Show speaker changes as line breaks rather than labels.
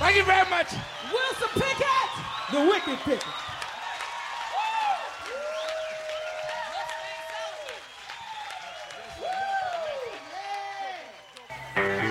Thank you very much.
Wilson Pickett.
The Wicked Pickett.